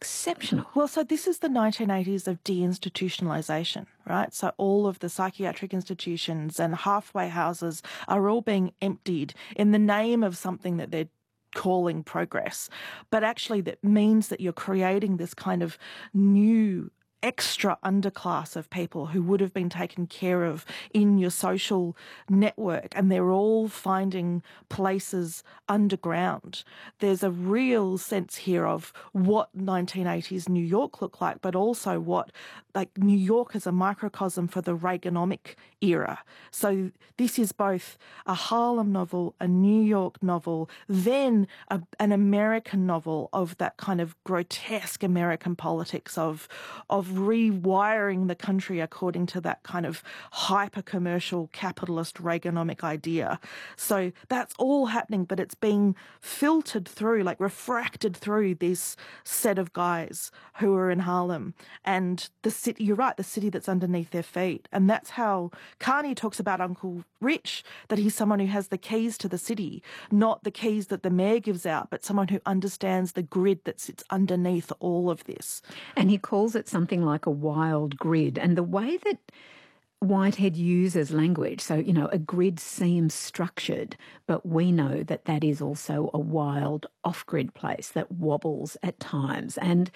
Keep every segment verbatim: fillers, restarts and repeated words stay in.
exceptional. Well, so this is the nineteen eighties of deinstitutionalisation, right? So all of the psychiatric institutions and halfway houses are all being emptied in the name of something that they're calling progress. But actually that means that you're creating this kind of new extra underclass of people who would have been taken care of in your social network, and they're all finding places underground. There's a real sense here of what nineteen eighties New York looked like, but also what, like, New York is a microcosm for the Reaganomic era. So this is both a Harlem novel, a New York novel, then a, an American novel of that kind of grotesque American politics of of rewiring the country according to that kind of hyper-commercial capitalist Reaganomic idea. So that's all happening, but it's being filtered through, like refracted through this set of guys who are in Harlem and the city, you're right, the city that's underneath their feet. And that's how Carney talks about Uncle Rich, that he's someone who has the keys to the city, not the keys that the mayor gives out, but someone who understands the grid that sits underneath all of this. And he calls it something like a wild grid. And the way that Whitehead uses language, so, you know, a grid seems structured, but we know that that is also a wild off-grid place that wobbles at times. And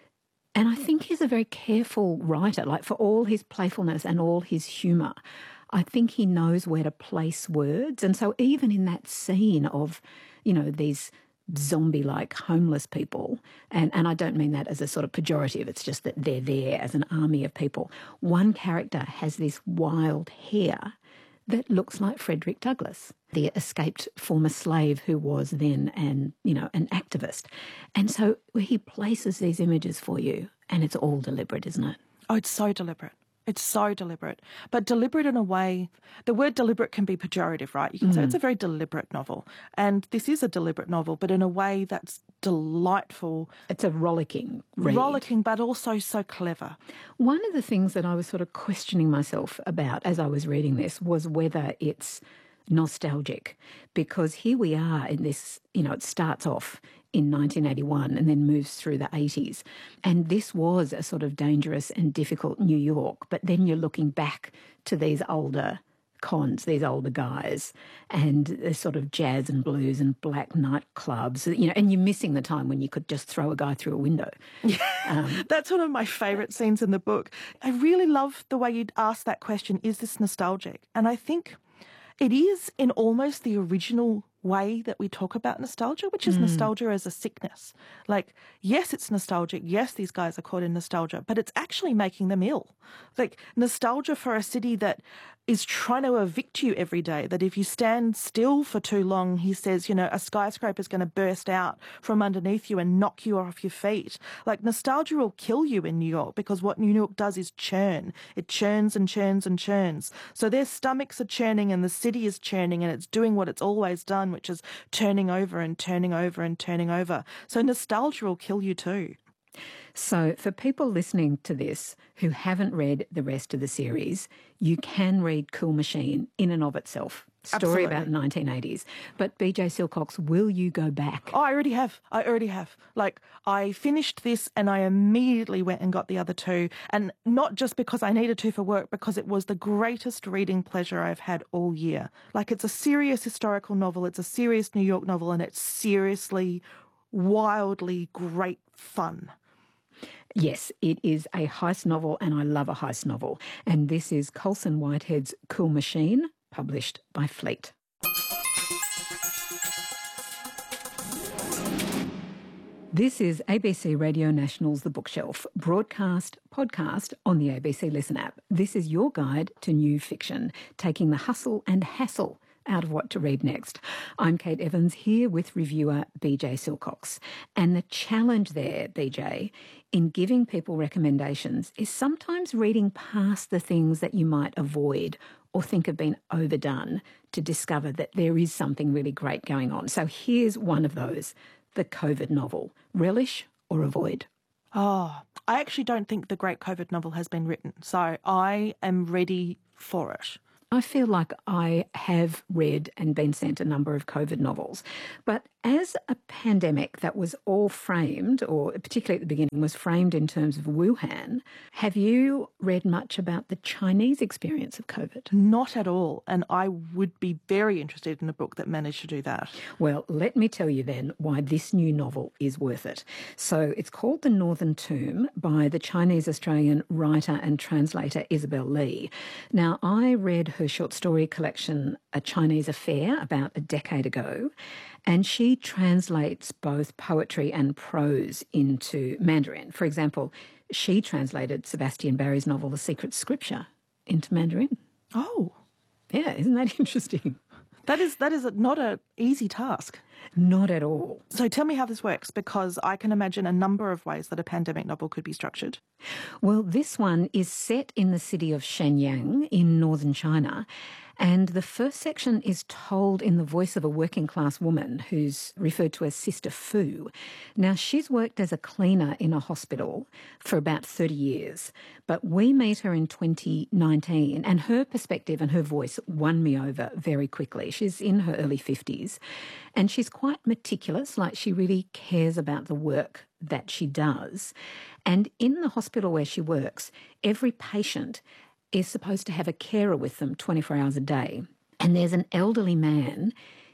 and I think he's a very careful writer, like for all his playfulness and all his humour. I think he knows where to place words. And so even in that scene of, you know, these zombie-like homeless people, and, and I don't mean that as a sort of pejorative, it's just that they're there as an army of people. One character has this wild hair that looks like Frederick Douglass, the escaped former slave who was then an, you know, an activist. And so he places these images for you, and it's all deliberate, isn't it? Oh, it's so deliberate. It's so deliberate, but deliberate in a way, the word deliberate can be pejorative, right? You can mm. say it's a very deliberate novel. And this is a deliberate novel, but in a way that's delightful. It's a rollicking read. Rollicking, but also so clever. One of the things that I was sort of questioning myself about as I was reading this was whether it's nostalgic, because here we are in this, you know, it starts off in nineteen eighty-one and then moves through the eighties. And this was a sort of dangerous and difficult New York. But then you're looking back to these older cons, these older guys, and the sort of jazz and blues and black nightclubs, you know, and you're missing the time when you could just throw a guy through a window. Um, That's one of my favourite scenes in the book. I really love the way you'd ask that question, is this nostalgic? And I think it is in almost the original way that we talk about nostalgia, which is mm. nostalgia as a sickness. Like, yes, it's nostalgic. Yes, these guys are caught in nostalgia, but it's actually making them ill. Like, nostalgia for a city that is trying to evict you every day, that if you stand still for too long, he says, you know, a skyscraper is going to burst out from underneath you and knock you off your feet. Like, nostalgia will kill you in New York, because what New York does is churn. It churns and churns and churns. So their stomachs are churning and the city is churning, and it's doing what it's always done, which is turning over and turning over and turning over. So nostalgia will kill you too. So for people listening to this who haven't read the rest of the series, you can read Cool Machine in and of itself. Story Absolutely. About nineteen eighties. But B J Silcox, will you go back? Oh, I already have. I already have. Like, I finished this and I immediately went and got the other two. And not just because I needed to for work, because it was the greatest reading pleasure I've had all year. Like, it's a serious historical novel. It's a serious New York novel, and it's seriously, wildly great fun. Yes, it is a heist novel, and I love a heist novel. And this is Colson Whitehead's Cool Machine, published by Fleet. This is A B C Radio National's The Bookshelf, broadcast, podcast on the A B C Listen app. This is your guide to new fiction, taking the hustle and hassle out of what to read next. I'm Kate Evans, here with reviewer B J Silcox. And the challenge there, B J, in giving people recommendations is sometimes reading past the things that you might avoid or think have been overdone to discover that there is something really great going on. So here's one of those, the COVID novel. Relish or avoid? Oh, I actually don't think the great COVID novel has been written, so I am ready for it. I feel like I have read and been sent a number of COVID novels, but as a pandemic that was all framed, or particularly at the beginning, was framed in terms of Wuhan, have you read much about the Chinese experience of COVID? Not at all. And I would be very interested in a book that managed to do that. Well, let me tell you then why this new novel is worth it. So it's called The Northern Tomb by the Chinese-Australian writer and translator Isabel Lee. Now, I read her short story collection, A Chinese Affair, about a decade ago, and she translates both poetry and prose into Mandarin. For example, she translated Sebastian Barry's novel The Secret Scripture into Mandarin. Oh. Yeah, isn't that interesting? That is that is not an easy task. Not at all. So tell me how this works, because I can imagine a number of ways that a pandemic novel could be structured. Well, this one is set in the city of Shenyang in northern China. And the first section is told in the voice of a working class woman who's referred to as Sister Fu. Now, she's worked as a cleaner in a hospital for about thirty years, but we meet her in twenty nineteen, and her perspective and her voice won me over very quickly. She's in her early fifties, and she's quite meticulous, like she really cares about the work that she does. And in the hospital where she works, every patient is supposed to have a carer with them twenty-four hours a day. And there's an elderly man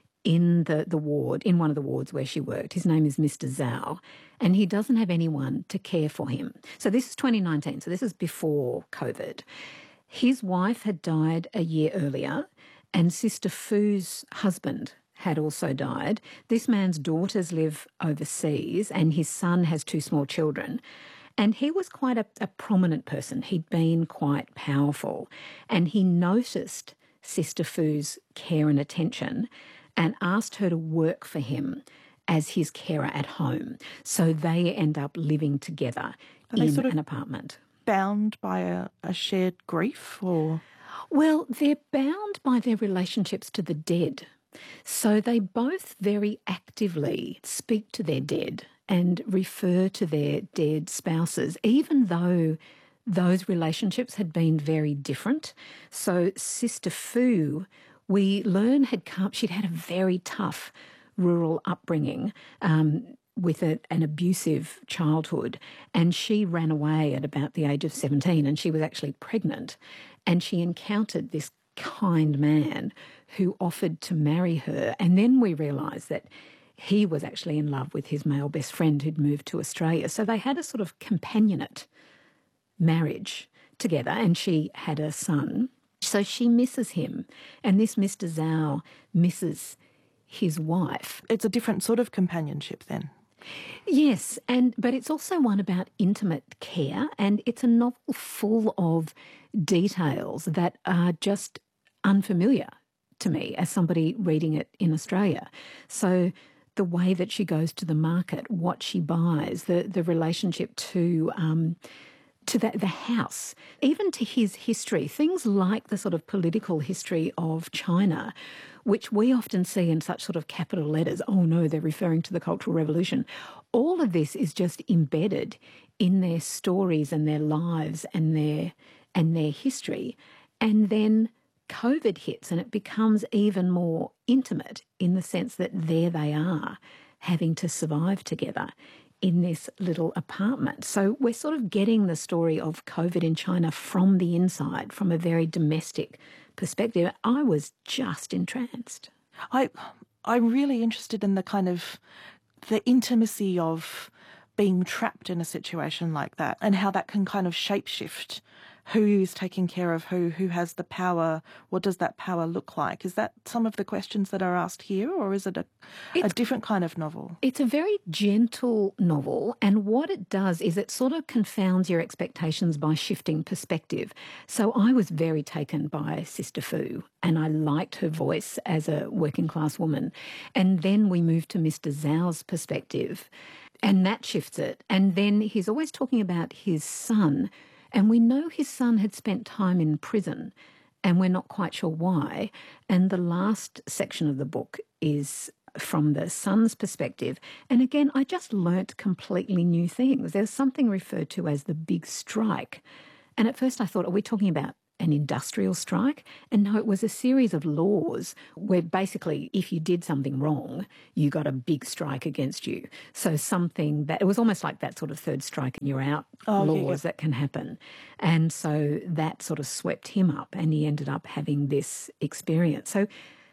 in the, the ward, in one of the wards where she worked. His name is Mister Zhao, and he doesn't have anyone to care for him. So this is twenty nineteen, so this is before COVID. His wife had died a year earlier, and Sister Fu's husband had also died. This man's daughters live overseas, and his son has two small children. And he was quite a, a prominent person. He'd been quite powerful. And he noticed Sister Fu's care and attention and asked her to work for him as his carer at home. So they end up living together Are in sort of an apartment. Bound by a, a shared grief, or? Well, they're bound by their relationships to the dead. So they both very actively speak to their dead and refer to their dead spouses, even though those relationships had been very different. So Sister Fu, we learn, had come, she'd had a very tough rural upbringing um, with a, an abusive childhood, and she ran away at about the age of seventeen, and she was actually pregnant, and she encountered this kind man who offered to marry her. And then we realised that he was actually in love with his male best friend who'd moved to Australia. So they had a sort of companionate marriage together, and she had a son. So she misses him, and this Mister Zhao misses his wife. It's a different sort of companionship then. Yes, and but it's also one about intimate care, and it's a novel full of details that are just unfamiliar to me as somebody reading it in Australia. So the way that she goes to the market, what she buys, the, the relationship to um, to the, the house, even to his history, things like the sort of political history of China, which we often see in such sort of capital letters. Oh no, they're referring to the Cultural Revolution. All of this is just embedded in their stories and their lives and their and their history. And then COVID hits and it becomes even more intimate in the sense that there they are having to survive together in this little apartment. So we're sort of getting the story of COVID in China from the inside, from a very domestic perspective. I was just entranced. I, I'm really interested in the kind of the intimacy of being trapped in a situation like that and how that can kind of shapeshift who is taking care of who, who has the power, what does that power look like? Is that some of the questions that are asked here, or is it a, a different kind of novel? It's a very gentle novel, and what it does is it sort of confounds your expectations by shifting perspective. So I was very taken by Sister Fu, and I liked her voice as a working class woman. And then we moved to Mister Zhao's perspective, and that shifts it. And then he's always talking about his son, and we know his son had spent time in prison, and we're not quite sure why. And the last section of the book is from the son's perspective. And again, I just learnt completely new things. There's something referred to as the big strike. And at first I thought, are we talking about an industrial strike. And no, it was a series of laws where basically if you did something wrong, you got a big strike against you. So something that, it was almost like that sort of third strike and you're out oh, laws yeah, yeah. that can happen. And so that sort of swept him up and he ended up having this experience. So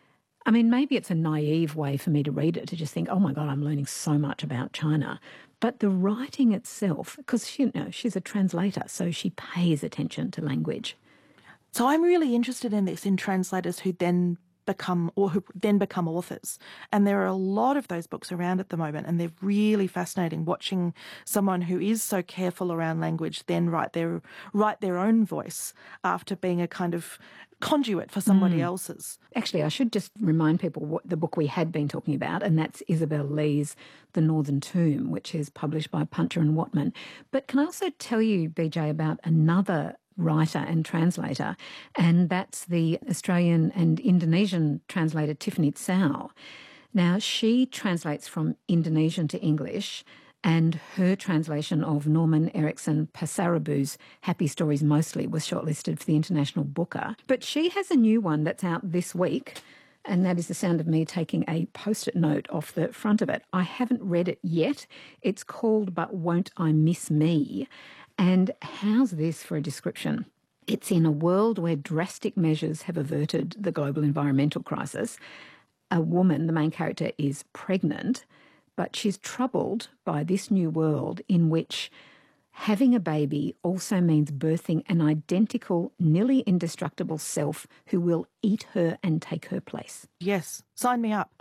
I mean, maybe it's a naive way for me to read it, to just think, oh my God, I'm learning so much about China. But the writing itself, because she, you know, she's a translator, so she pays attention to language. So I'm really interested in this, in translators who then become or who then become authors. And there are a lot of those books around at the moment, and they're really fascinating watching someone who is so careful around language then write their write their own voice after being a kind of conduit for somebody mm. else's. Actually, I should just remind people what the book we had been talking about, and that's Isabel Lee's The Northern Tomb, which is published by Puncher and Watman. But can I also tell you, B J, about another writer and translator, and that's the Australian and Indonesian translator Tiffany Tsao. Now, she translates from Indonesian to English, and her translation of Norman Erickson Passarabu's Happy Stories Mostly was shortlisted for the International Booker. But she has a new one that's out this week, and that is the sound of me taking a post-it note off the front of it. I haven't read it yet. It's called But Won't I Miss Me? And how's this for a description? It's in a world where drastic measures have averted the global environmental crisis. A woman, the main character, is pregnant, but she's troubled by this new world in which having a baby also means birthing an identical, nearly indestructible self who will eat her and take her place. Yes, sign me up.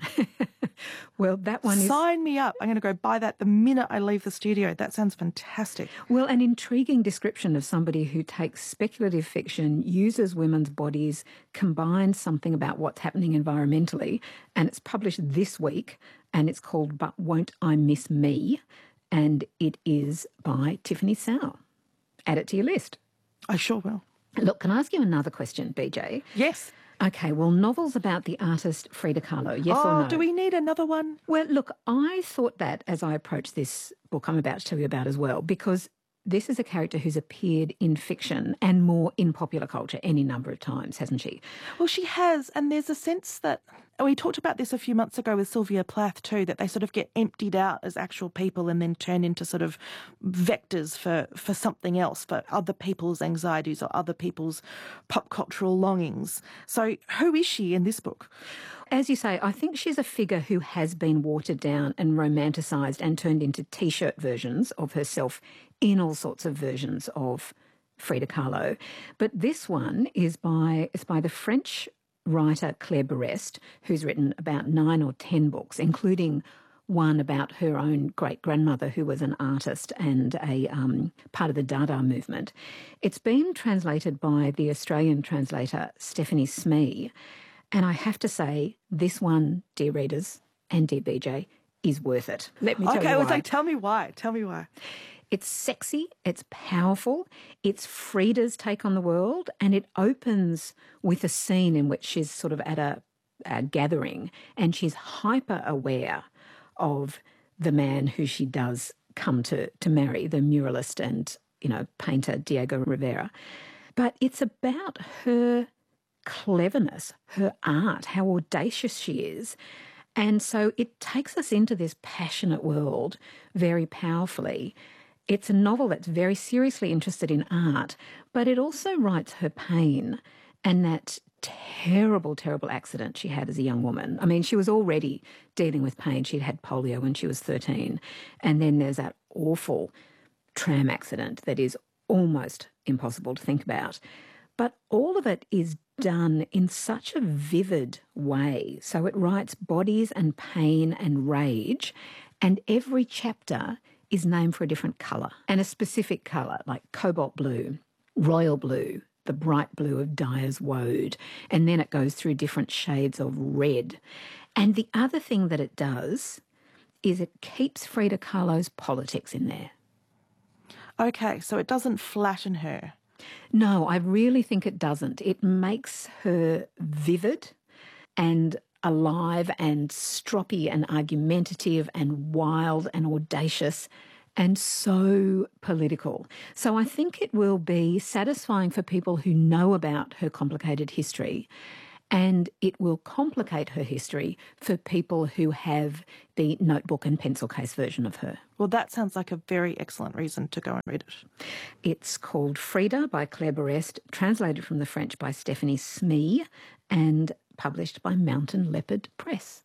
Well, that one is... Sign me up. I'm going to go buy that the minute I leave the studio. That sounds fantastic. Well, an intriguing description of somebody who takes speculative fiction, uses women's bodies, combines something about what's happening environmentally, and it's published this week, and it's called But Won't I Miss Me? And it is by Tiffany Tsao. Add it to your list. I sure will. Look, can I ask you another question, B J? Yes. Okay, well, novels about the artist Frida Kahlo, yes oh, or no? Do we need another one? Well, look, I thought that as I approached this book I'm about to tell you about as well, because this is a character who's appeared in fiction and more in popular culture any number of times, hasn't she? Well, she has, and there's a sense that, we talked about this a few months ago with Sylvia Plath too, that they sort of get emptied out as actual people and then turn into sort of vectors for, for something else, for other people's anxieties or other people's pop cultural longings. So who is she in this book? As you say, I think she's a figure who has been watered down and romanticised and turned into T-shirt versions of herself in all sorts of versions of Frida Kahlo. But this one is by, it's by the French writer Claire Berest, who's written about nine or ten books, including one about her own great-grandmother who was an artist and a um, part of the Dada movement. It's been translated by the Australian translator Stephanie Smee. And I have to say, this one, dear readers and dear B J, is worth it. Let me tell okay, you why. Okay, well, tell me why. Tell me why. It's sexy, it's powerful, it's Frida's take on the world, and it opens with a scene in which she's sort of at a, a gathering and she's hyper-aware of the man who she does come to, to marry, the muralist and, you know, painter Diego Rivera. But it's about her cleverness, her art, how audacious she is. And so it takes us into this passionate world very powerfully. It's a novel that's very seriously interested in art, but it also writes her pain and that terrible, terrible accident she had as a young woman. I mean, she was already dealing with pain. She'd had polio when she was thirteen. And then there's that awful tram accident that is almost impossible to think about. But all of it is done in such a vivid way. So it writes bodies and pain and rage, and every chapter is named for a different colour, and a specific colour, like cobalt blue, royal blue, the bright blue of Dyer's Woad, and then it goes through different shades of red. And the other thing that it does is it keeps Frida Kahlo's politics in there. Okay, so it doesn't flatten her. No, I really think it doesn't. It makes her vivid and alive and stroppy and argumentative and wild and audacious and so political. So I think it will be satisfying for people who know about her complicated history, and it will complicate her history for people who have the notebook and pencil case version of her. Well, that sounds like a very excellent reason to go and read it. It's called Frida by Claire Berest, translated from the French by Stephanie Smee, and published by Mountain Leopard Press.